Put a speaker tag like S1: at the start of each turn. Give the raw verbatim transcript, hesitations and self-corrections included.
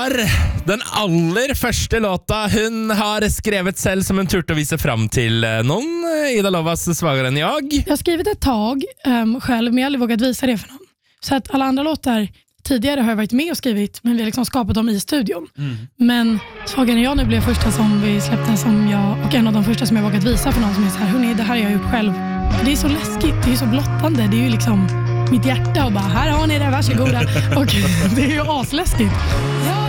S1: har den aller første låta hun har skrevet selv som hun turte å vise fram till någon. Ida Lovas Svagare än jag.
S2: Jag har skrivit ett tag um, själv, men jag har aldrig vågat visa det för någon. Så att alla andra låtar tidigare har jag varit med och skrivit, men vi har liksom skapat dem i studion. Mm. Men Svagare än jag nu blev första som vi släppte som jag, och en av de första som jag vågat visa för någon som är så här, hörni, det här har jag gjort själv. Det är så läskigt, det är så blottande, det är ju liksom mitt hjärta och bara, här har ni det, varsågoda. Och det är ju asläskigt.